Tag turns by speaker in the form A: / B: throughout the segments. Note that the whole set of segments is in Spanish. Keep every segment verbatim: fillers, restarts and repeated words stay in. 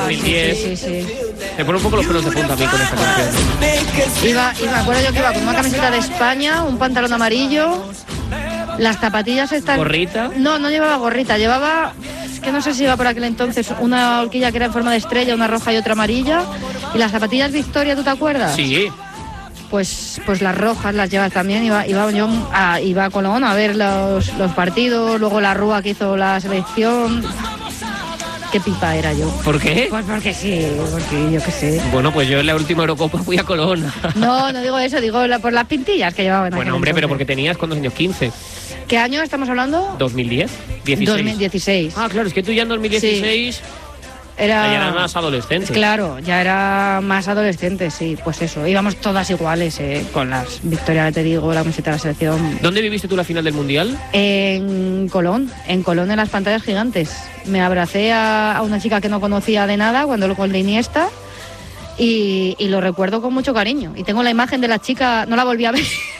A: dos mil diez.
B: Sí, sí, sí.
A: Me pone un poco los pelos de punta a mí con esta canción.
B: Iba, y me acuerdo yo que iba con una camiseta de España, un pantalón amarillo, las zapatillas estas...
A: ¿Gorrita?
B: No, no llevaba gorrita, llevaba... Es que no sé si iba por aquel entonces una horquilla que era en forma de estrella, una roja y otra amarilla. Y las zapatillas Victoria, ¿tú te acuerdas?
A: Sí.
B: Pues, pues las rojas las llevas también. Iba, iba yo a, iba a Colón a ver los, los partidos, luego la Rúa que hizo la selección. Qué pipa era yo.
A: ¿Por qué?
B: Pues porque sí, porque yo qué sé.
A: Bueno, pues yo en la última Eurocopa fui a Colón.
B: No, no digo eso, digo la, por las pintillas que llevaban.
A: Bueno, hombre, entonces. Pero porque tenías, ¿cuántos años? quince.
B: ¿Qué año estamos hablando?
A: ¿dos mil diez? dieciséis.
B: dos mil dieciséis.
A: Ah, claro, es que tú ya en dos mil dieciséis... Sí.
B: Era,
A: ya era más adolescente.
B: Claro, ya era más adolescente, sí. Pues eso, íbamos todas iguales, eh, con las Victoria, te digo, la camiseta de la selección.
A: ¿Dónde viviste tú la final del Mundial?
B: En Colón, en Colón, en las pantallas gigantes. Me abracé a, a una chica que no conocía de nada cuando el gol de Iniesta y, y lo recuerdo con mucho cariño. Y tengo la imagen de la chica, no la volví a ver.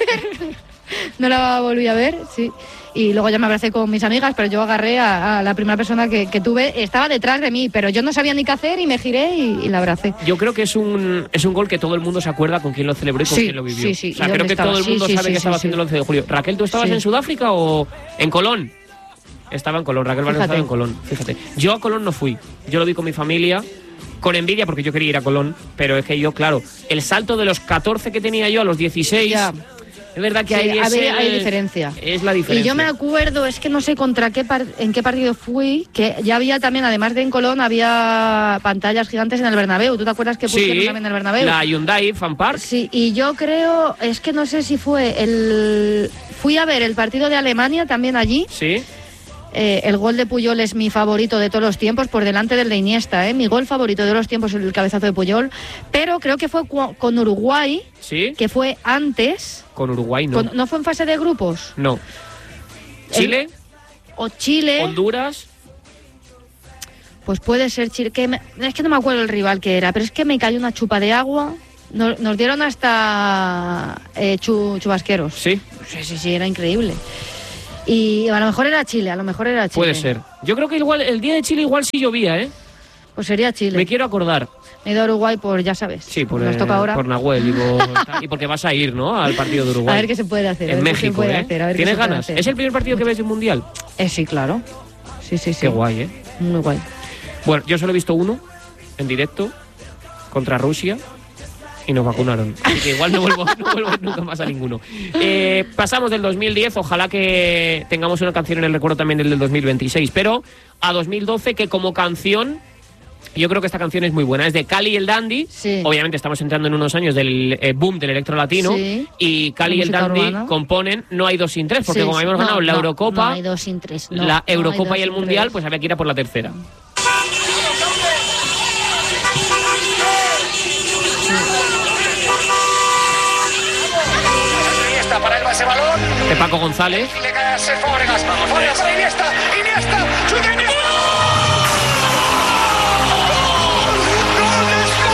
B: No la volví a ver, sí. Y luego ya me abracé con mis amigas, pero yo agarré a, a la primera persona que, que tuve, estaba detrás de mí, pero yo no sabía ni qué hacer y me giré y, y la abracé.
A: Yo creo que es un es un gol que todo el mundo se acuerda con quién lo celebró y con
B: sí,
A: quién lo vivió.
B: Sí, sí.
A: O sea, creo que
B: estaba?
A: todo el mundo
B: sí,
A: sabe
B: sí,
A: que
B: sí,
A: estaba
B: sí,
A: haciendo el once de julio. Raquel, ¿tú estabas
B: sí.
A: en Sudáfrica o en Colón? Estaba en Colón, Raquel Barrio estaba en Colón, fíjate. Yo a Colón no fui, yo lo vi con mi familia, con envidia porque yo quería ir a Colón, pero es que yo, claro, el salto de los catorce que tenía yo a los dieciséis... Ya. Es verdad que
B: sí,
A: hay,
B: a ver,
A: el,
B: hay diferencia.
A: Es la diferencia.
B: Y yo me acuerdo, es que no sé contra qué par, en qué partido fui, que ya había también, además de en Colón, había pantallas gigantes en el Bernabéu. ¿Tú te acuerdas que pusieron
A: sí,
B: también en el Bernabéu?
A: La Hyundai Fan Park.
B: Sí, y yo creo, es que no sé si fue el... Fui a ver el partido de Alemania también allí.
A: Sí.
B: Eh, el gol de Puyol es mi favorito de todos los tiempos, por delante del de Iniesta, ¿eh? Mi gol favorito de los tiempos es el cabezazo de Puyol, pero creo que fue cu- con Uruguay,
A: ¿sí?
B: Que fue antes.
A: Con Uruguay no.
B: Con, ¿No fue en fase de grupos?
A: No. ¿Chile?
B: El, ¿O Chile?
A: ¿Honduras?
B: Pues puede ser Chile. Que me, es que no me acuerdo el rival que era, pero es que me cayó una chupa de agua. Nos, nos dieron hasta eh, chu, chubasqueros.
A: ¿Sí?
B: Sí, sí, sí, era increíble. Y a lo mejor era Chile, a lo mejor era Chile.
A: Puede ser. Yo creo que igual el día de Chile igual sí llovía, ¿eh?
B: Pues sería Chile.
A: Me quiero acordar.
B: Me he ido a Uruguay por, ya sabes.
A: Sí, por,
B: nos toca ahora.
A: por Nahuel y, por, y porque vas a ir, ¿no? Al partido de Uruguay.
B: A ver qué se puede hacer.
A: En México,
B: puede
A: ¿eh?
B: hacer, a ver
A: ¿Tienes
B: qué se
A: ganas?
B: hacer.
A: ¿Es el primer partido que ves de un mundial?
B: Eh, sí, claro. Sí, sí, sí.
A: Qué guay, ¿eh?
B: Muy guay.
A: Bueno, yo solo he visto uno en directo contra Rusia. Y nos vacunaron. Así que igual no vuelvo, no vuelvo nunca más a ninguno. Eh, pasamos del dos mil diez, ojalá que tengamos una canción en el recuerdo también del dos mil veintiséis, pero a dos mil doce, que como canción, yo creo que esta canción es muy buena. Es de Cali y el Dandy.
B: Sí.
A: Obviamente estamos entrando en unos años del eh, boom del electro latino.
B: Sí.
A: Y Cali y el Dandy
B: urbana.
A: componen No hay dos sin tres, porque
B: Sí,
A: como
B: sí.
A: habíamos
B: no,
A: ganado la
B: no,
A: Eurocopa,
B: no hay dos sin tres. No,
A: la Eurocopa
B: no
A: y el Mundial,
B: tres.
A: pues había que ir a por la tercera.
C: Para él va ese balón.
A: De Paco González.
C: Y le cae a Sergio Fábregas. Fábregas para Iniesta. Iniesta. ¡Iniesta!